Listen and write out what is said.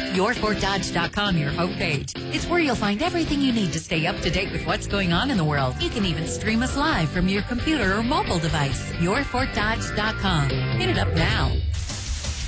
YourFortDodge.com, your homepage. It's where you'll find everything you need to stay up to date with what's going on in the world. You can even stream us live from your computer or mobile device. YourFortDodge.com. Hit it up now.